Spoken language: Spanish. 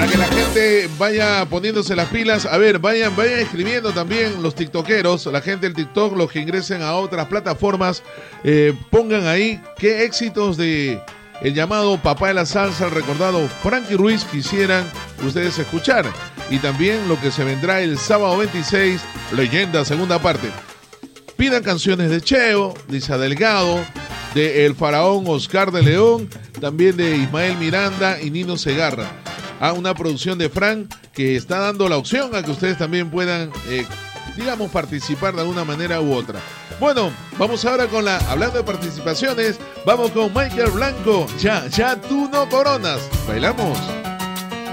que la gente vaya poniéndose las pilas. A ver, vayan escribiendo también los tiktokeros, la gente del TikTok, los que ingresen a otras plataformas, pongan ahí qué éxitos de el llamado papá de la salsa, el recordado Frankie Ruiz, quisieran ustedes escuchar. Y también lo que se vendrá el sábado 26, Leyenda, segunda parte. Pidan canciones de Cheo, de Isa Delgado, de El Faraón Oscar de León, también de Ismael Miranda y Nino Segarra. Una producción de Fran que está dando la opción a que ustedes también puedan, digamos, participar de alguna manera u otra. Bueno, vamos ahora con hablando de participaciones, vamos con Michael Blanco, ya tú no coronas. Bailamos.